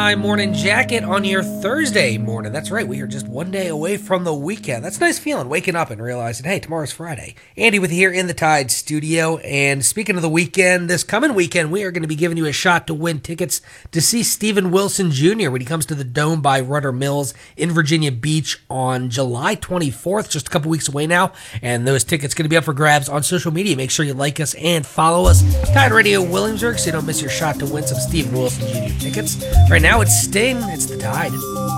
my morning jacket on your Thursday morning. That's right, we are just one day away from the weekend. That's a nice feeling, waking up and realizing, hey, tomorrow's Friday. Andy with you here in the Tide studio, and speaking of the weekend, this coming weekend, we are going to be giving you a shot to win tickets to see Steven Wilson Jr. when he comes to the Dome by Rudder Mills in Virginia Beach on July 24th, just a couple weeks away now, and those tickets going to be up for grabs on social media. Make sure you like us and follow us, Tide Radio Williamsburg, so you don't miss your shot to win some Steven Wilson Jr. tickets. Right now, it's Sting. It's the Tide.